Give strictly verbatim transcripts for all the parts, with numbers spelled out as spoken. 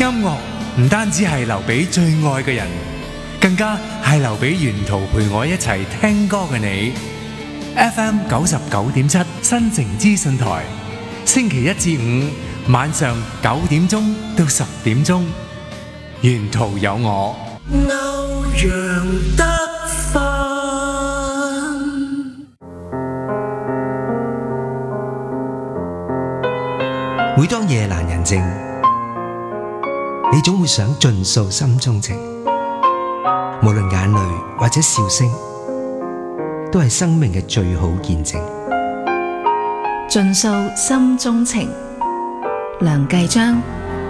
樂唔單止係留俾最愛嘅人，更加係留俾沿途陪我一齊聽歌嘅你。F M 九十九點七新城資訊台，星期一至五晚上九點鐘到十點鐘，沿途有我。歐陽德芬。 每當夜闌人靜，你總會想盡訴心中情，無論眼淚或者笑聲，都係生命嘅最好見證。 盡訴心中情，梁繼章。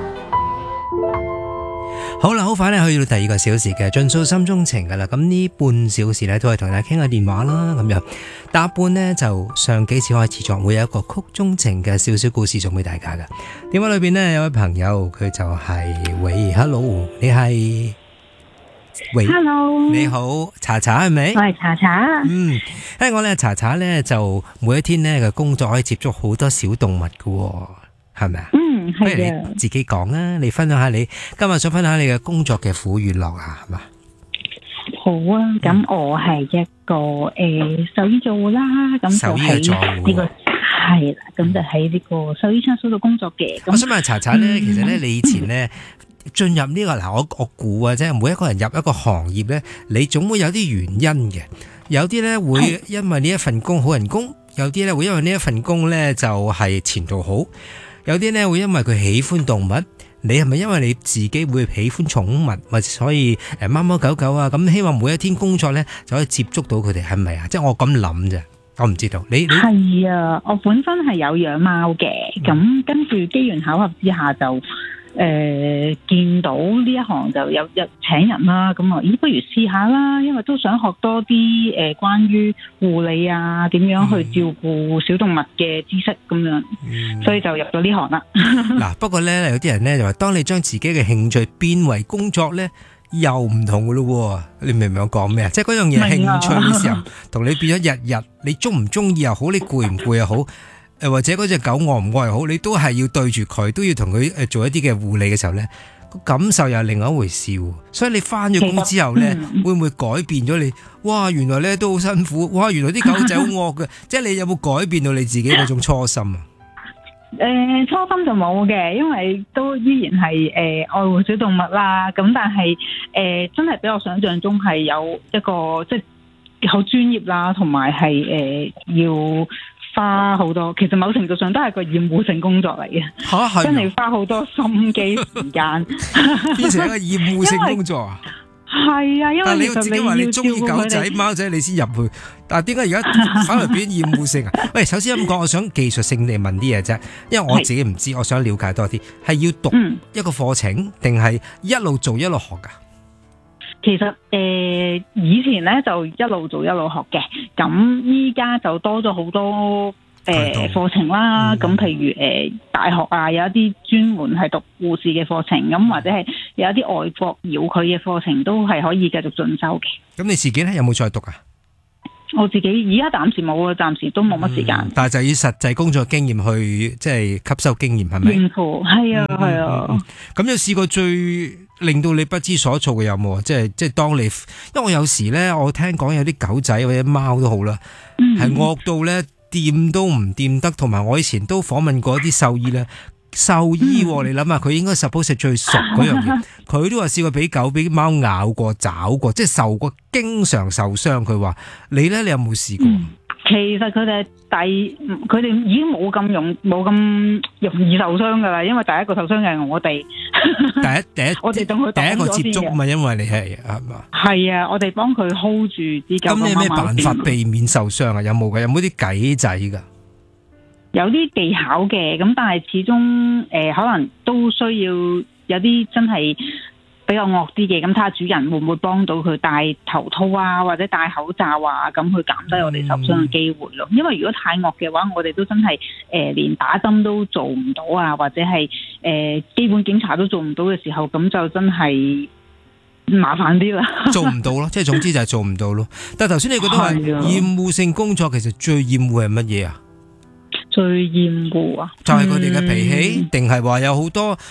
好啦，好快咧去到第二個小時嘅盡訴心中情噶啦，咁呢半小時咧都係同大家傾下電話啦，咁樣大半呢，就上幾次開始作會有一個曲中情嘅少少故事送俾大家噶。電話裏邊呢，有位朋友，佢就係喂 ，hello， 你係喂 ，hello， 你好，查查係咪？ 我係查查。 嗯，因為我咧查查咧就每一天咧嘅工作可以接觸好多小動物噶，係咪啊？ 嗯，係不如你自己講啊，你分享下你今日想分享下你嘅工作嘅苦與樂啊，係嘛？ 好啊，咁我係一個誒獸醫做戶啦，咁就喺呢個係啦，咁就喺呢個獸醫診所度工作嘅。 我想問查查咧，其實咧你以前咧進入呢個嗱，我我估啊，即係每一個人入一個行業咧，你總會有啲原因嘅，有啲咧會因為呢一份工好人工，有啲咧會因為呢一份工咧就係前途好。有啲咧會因為佢喜歡動物，你係咪因為你自己會喜歡寵物，或者所以誒貓貓狗狗啊？咁希望每一天工作咧就可以接觸到佢哋，係咪啊？即係我咁諗啫，我唔知道。你你係啊，我本身係有養貓嘅，咁、嗯、跟住機緣巧合之下就誒、呃、見到呢一行就有有請人啦，咁啊咦不如試下啦，因為都想學多啲誒、呃、關於護理啊，點樣去照顧小動物嘅知識咁樣。嗯，所以就入咗呢行啦。 嗱，不過咧有啲人咧就話，當你將自己嘅興趣變為工作咧，又唔同噶咯。你明唔明我講咩啊？即係嗰樣嘢興趣嘅時候，同你變咗日日，你中唔中意又好，你攰唔攰又好，誒或者嗰隻狗愛唔愛又好，你都係要對住佢，都要同佢誒做一啲嘅護理嘅時候咧，個感受又係另外一回事。所以你翻咗工之後咧，嗯、會唔會改變咗你？哇，原來咧都好辛苦。哇，原來啲狗仔好惡嘅。即係你有冇改變到你自己嗰種初心啊？ 誒、呃，初心就冇嘅，因為都依然係誒、呃、愛護小動物啦。咁但係誒、呃、真係比我想象中係有一個即係好專業啦，同埋係誒要花好多。其實某程度上都係個厭惡性工作嚟嘅。吓係，真係花好多心機時間， 變成一個厭惡性工作啊！ 係啊，因為但係你要自己話你中意狗仔、貓仔，你先入去。但係點解而家反而變厭惡性啊？喂，首先咁講，我想技術性地問啲嘢啫，因為我自己唔知，我想了解多啲，係要讀一個課程，定係一路做一路學噶？ 其實誒、呃，以前咧就一路做一路學嘅，咁依家就多咗好多。誒課程啦，咁、嗯、譬如誒、呃、大學啊，有一啲專門係讀護士嘅課程，咁或者係有一啲外國遙距嘅課程，都係可以繼續進修嘅。 咁你自己咧有冇再讀啊？ 我自己而家暫時冇啊，暫時都冇乜時間、嗯。但係就以實際工作經驗去即係吸收經驗，係咪？應付係啊，係、嗯、啊。咁、 嗯嗯、有試過最令到你不知所措嘅有冇啊？即係即係當你，因為我有時咧，我聽講有啲狗仔或者貓都好啦，係、嗯、惡到咧。掂都唔掂得，同埋我以前都訪問過一啲獸醫咧，獸醫、嗯、你諗下，佢應該 suppose 係最熟嗰樣嘢，佢都話試過俾狗俾貓咬過、爪過，即係受過，經常受傷。佢話你咧，你有冇試過？嗯其實佢哋第佢哋已經冇咁容冇咁容易受傷噶啦，因為第一個受傷嘅係我哋。 第一第一，我哋等佢第一個接觸嘛，因為你係係嘛？係啊，我哋幫佢 hold 住啲狗。咁你有咩辦法避免受傷啊？有冇嘅？有冇啲計仔噶？ 有啲技巧嘅，咁但係始終誒、呃，可能都需要有啲真係比較惡啲嘅，咁睇下主人會唔會幫到佢戴頭套啊，或者戴口罩啊，咁去減低我哋受傷嘅機會咯。因為如果太惡嘅話，我哋都真係誒、呃、連打針都做唔到啊，或者係誒、呃、基本檢查都做唔到嘅時候，咁就真係麻煩啲啦。 做唔到咯，即係總之就係做唔到咯。但係頭先你覺得話厭惡性工作，其實最厭惡係乜嘢啊？ 最厭惡啊？ 就係佢哋嘅脾氣，定係話有好多？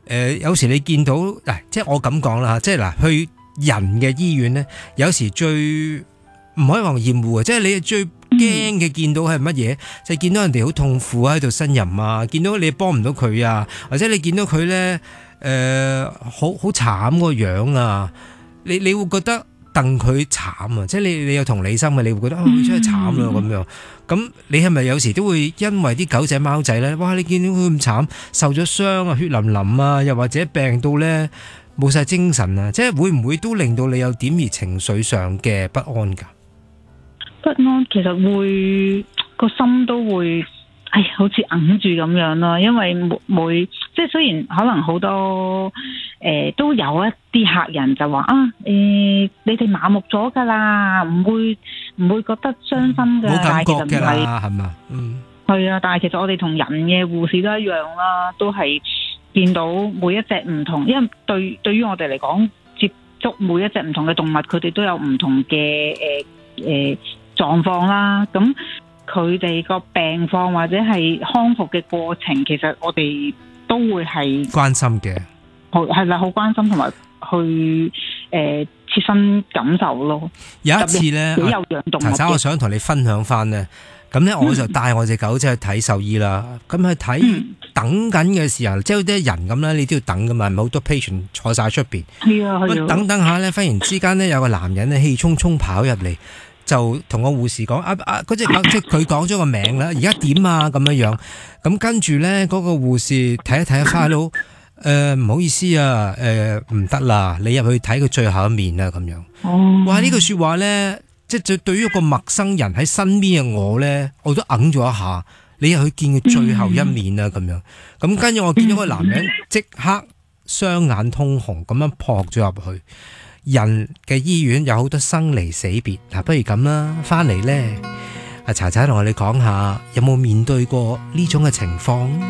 呃、有時你見到嗱，即係我咁講啦，即係嗱，去人嘅醫院咧，有時最唔可以話厭惡啊，即係你最驚嘅見到係乜嘢？就係見到人哋好痛苦喺度呻吟啊，見到你幫唔到佢啊，或者你見到佢咧誒好好慘個樣啊，你你會覺得戥佢慘啊，即係你你有同理心嘅，你會覺得哦，佢真係慘啊咁樣。咁你係咪有時都會因為啲狗仔貓仔咧，哇！你見到佢咁慘，受咗傷啊，血淋淋啊，又或者病到咧冇晒精神啊，即係會唔會都令到你有點而情緒上嘅不安㗎？ 不安其實會個心都會，唉，好似揞住咁樣咯。因為每每即係雖然可能好多誒、呃、都有一啲客人就話啊，誒、呃、你哋麻木咗㗎啦，唔會唔會覺得傷心㗎， 冇感覺㗎但係啦，係嘛？嗯， 係啊，但係其實我哋同人嘅護士都一樣啦，都係見到每一隻唔同，因為對對於我哋嚟講，接觸每一隻唔同嘅動物，佢哋都有唔同嘅誒誒狀況啦。咁佢哋個病況或者係康復嘅過程，其實我哋都會係關心嘅， 好係啦，好關心同埋去誒、呃、切身感受咯。 有一次咧， 特別有養動物嘅， 查查，我想同你分享翻咧。咁咧，我就帶我隻狗仔去睇獸醫啦。咁去睇等緊嘅時候，即係好似人咁啦，你都要等噶嘛，唔係好多 patient 坐晒出邊。 係啊係啊。 等等下咧，忽然之間咧，有個男人咧氣沖沖跑入嚟，就同個護士講：啊啊，嗰隻狗，即係佢講咗個名啦，而家點啊咁樣樣。咁跟住咧，嗰個護士睇一睇花佬，誒唔好意思啊，誒唔得啦，你入去睇佢最後一面啦咁樣。 哦。 哇！呢句説話咧〜即係對於一個陌生人喺身邊嘅我呢，我都揞咗一下。你又去見佢最後一面啦，咁樣咁跟住我見到個男人即刻雙眼通紅咁樣撲咗入去。人嘅醫院有好多生離死別，嗱，不如咁啦，翻嚟呢，阿查查同我哋講下有冇面對過呢種嘅情況。